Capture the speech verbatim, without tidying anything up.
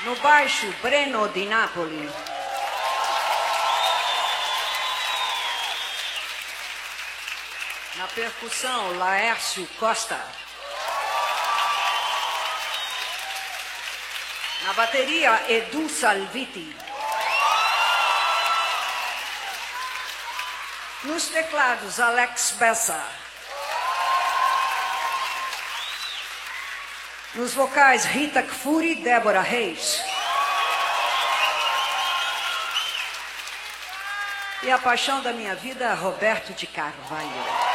No baixo, Breno Di Napoli. Na percussão, Laércio Costa. Na bateria, Edu Salviti. Nos teclados, Alex Bessa. Nos vocais, Rita Kfouri e Débora Reis. E a paixão da minha vida, Roberto de Carvalho.